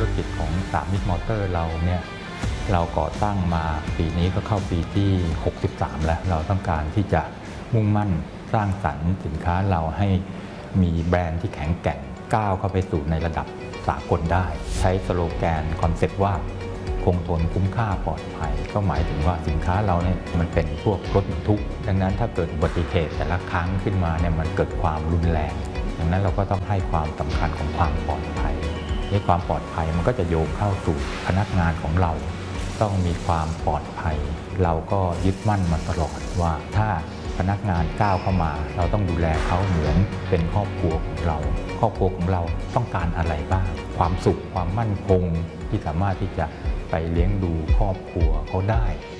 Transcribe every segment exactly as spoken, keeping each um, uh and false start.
กิจของสามมิตรมอเตอร์เราเนี่ยเราก่อตั้งมาปีนี้ก็เข้าปีที่หกสิบสามแล้วเราต้องการที่จะมุ่งมั่นสร้างสรรค์สินค้าเราให้มีแบรนด์ที่แข็งแกร่งก้าวเข้าไปสู่ในระดับสากลได้ใช้สโลแกนคอนเซ็ปต์ว่าคงทนคุ้มค่าปลอดภัยก็หมายถึงว่าสินค้าเราเนี่ยมันเป็นพวกรถบรรทุกดังนั้นถ้าเกิดอุบัติเหตุแต่ละครั้งขึ้นมาเนี่ยมันเกิดความรุนแรงดังนั้นเราก็ต้องให้ความสำคัญของความปลอดภัยในความปลอดภัยมันก็จะโยงเข้าสู่พนักงานของเราต้องมีความปลอดภัยเราก็ยึดมั่นมาตลอดว่าถ้าพนักงานก้าวเข้ามาเราต้องดูแลเขาเหมือนเป็นครอบครัวของเราครอบครัวของเราต้องการอะไรบ้างความสุขความมั่นคงที่สามารถที่จะไปเลี้ยงดูครอบครัวเขาได้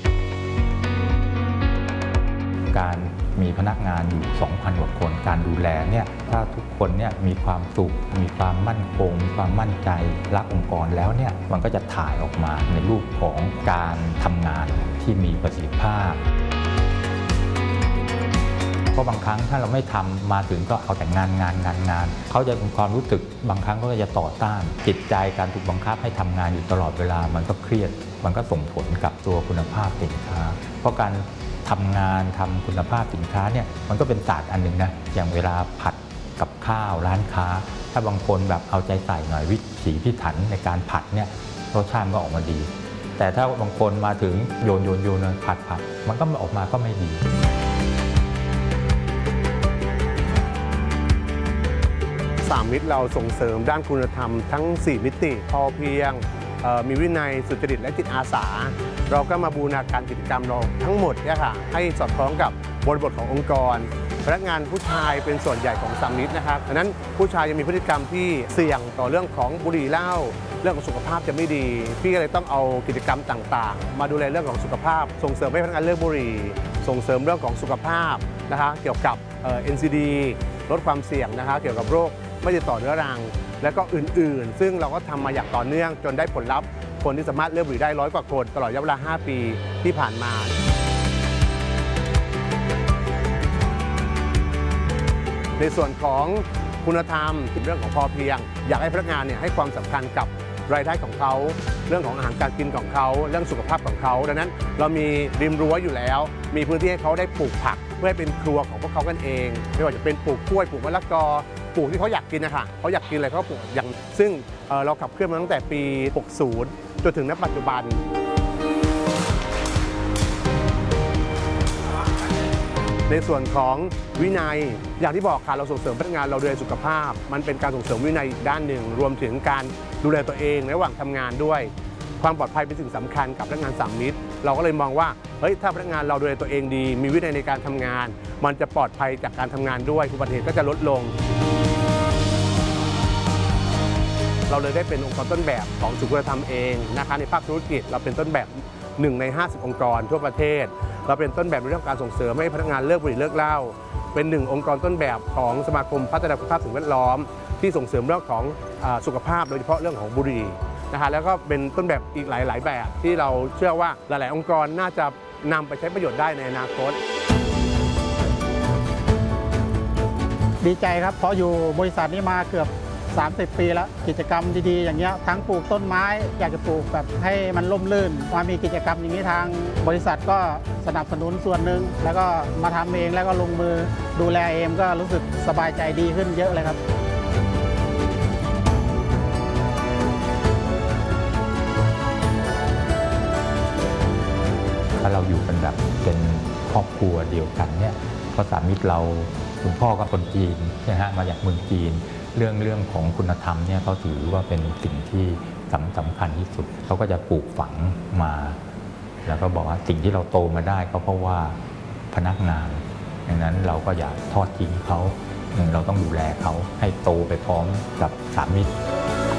การมีพนักงานอยู่ สองพัน กว่าคนการดูแลเนี่ยถ้าทุกคนเนี่ยมีความสุขมีความมั่นคงมีความมั่นใจรักองค์กรแล้วเนี่ยมันก็จะถ่ายออกมาในรูปของการทำงานที่มีประสิทธิภาพเพราะบางครั้งถ้าเราไม่ทำมาถึงก็เอาแต่งานงานงานงานเขาจะมีความรู้สึกบางครั้งก็จะต่อต้านจิตใจการถูกบังคับให้ทำงานอยู่ตลอดเวลามันก็เครียดมันก็ส่งผลกับตัวคุณภาพสินค้าเพราะการทำงานทำคุณภาพสินค้าเนี่ยมันก็เป็นศาสตร์อันหนึ่งนะอย่างเวลาผัดกับข้าวร้านค้าถ้าบางคนแบบเอาใจใส่หน่อยวิถีพิถันในการผัดเนี่ยรสชาติก็ออกมาดีแต่ถ้าบางคนมาถึงโยนโยนโยนผัดผัดมันก็ออกมาก็ไม่ดีสามมิตรเราส่งเสริมด้านคุณธรรมทั้งสี่มิติพอเพียงมีวินัยสุจริตและจิตอาสาเราก็มาบูรณาการกิจกรรมเราทั้งหมดเนี่ยค่ะให้สอดคล้องกับบริบทขององค์กรพนักงานผู้ชายเป็นส่วนใหญ่ของสามมิตรนะครับดังนั้นผู้ชายยังมีพฤติกรรมที่เสี่ยงต่อเรื่องของบุหรี่เหล้าเรื่องของสุขภาพจะไม่ดีพี่ก็เลยต้องเอากิจกรรมต่างๆมาดูแลเรื่องของสุขภาพส่งเสริมให้พนักงานเลิกบุหรี่ส่งเสริมเรื่องของสุขภาพนะคะเกี่ยวกับ เอ็น ซี ดี ลดความเสี่ยงนะคะเกี่ยวกับโรคไม่ติดต่อเรื้อรังและก็อื่นๆซึ่งเราก็ทำมาอย่างต่อเนื่องจนได้ผลลัพธ์คนที่สามารถเลิกบุหรี่ได้ร้อยกว่าคนตลอดระยะเวลาห้าปีที่ผ่านมาในส่วนของคุณธรรมเรื่องของพอเพียงอยากให้พนักงานเนี่ยให้ความสำคัญกับรายได้ของเขาเรื่องของอาหารการกินของเขาเรื่องสุขภาพของเขาดังนั้นเรามีริมรั้วอยู่แล้วมีพื้นที่ให้เขาได้ปลูกผักเพื่อให้เป็นครัวของพวกเขากันเองไม่ว่าจะเป็นปลูกกล้วยปลูกมะละกอปลูกที่เขาอยากกินนะคะเขาอยากกินอะไรเขาปลูกอย่างซึ่งเราขับเคลื่อนมาตั้งแต่ปีหกสิบจนถึงณปัจจุบันในส่วนของวินัยอย่างที่บอกค่ะเราส่งเสริมพนักงานเราดูแลสุขภาพมันเป็นการส่งเสริมวินัยอีกด้านหนึ่งรวมถึงการดูแลตัวเองระหว่างทำงานด้วยความปลอดภัยเป็นสิ่งสำคัญกับพนักงานสามมิตรเราก็เลยมองว่าเฮ้ยถ้าพนักงานเราดูแลตัวเองดีมีวินัยในการทำงานมันจะปลอดภัยจากการทำงานด้วยอุบัติเหตุก็จะลดลงเราเลยได้เป็นองค์กรต้นแบบของสุขธรรมเองนะคะในภาคธุรกิจเราเป็นต้นแบบหนึ่งในห้าสิบองค์กรทั่วประเทศเราเป็นต้นแบบในเรื่องการส่งเสริมให้พนักงานเลิกบุหรี่เลิกเหล้าเป็นหนึ่งองค์กรต้นแบบของสมาคมพัฒนาคุณภาพสิ่งแวดล้อมที่ส่งเสริมเรื่องของสุขภาพโดยเฉพาะเรื่องของบุหรี่นะคะแล้วก็เป็นต้นแบบอีกหลายๆแบบที่เราเชื่อว่าหลายๆองค์กรน่าจะนำไปใช้ประโยชน์ได้ในอนาคตดีใจครับเพราะอยู่บริษัทนี้มาเกือบสามสิบปีแล้วกิจกรรมดีๆอย่างเงี้ยทั้งปลูกต้นไม้อยากจะปลูกแบบให้มันร่มรื่นมามีกิจกรรมอย่างนี้ทางบริษัทก็สนับสนุนส่วนหนึ่งแล้วก็มาทำเองแล้วก็ลงมือดูแลเองก็รู้สึกสบายใจดีขึ้นเยอะเลยครับถ้าเราอยู่กันแบบเป็นครอบครัวเดียวกันเนี่ยเพราะสามมิตรเราคุณพ่อก็คนจีนนะฮะมาจากเมืองจีนเรื่องเรื่องของคุณธรรมเนี่ยเขาถือว่าเป็นสิ่งที่สำคัญที่สุดเขาก็จะปลูกฝังมาแล้วก็บอกว่าสิ่งที่เราโตมาได้ก็เพราะว่าพนักงานดังนั้นเราก็อย่าทอดทิ้งเขาเราต้องดูแลเขาให้โตไปพร้อมกับสามมิตร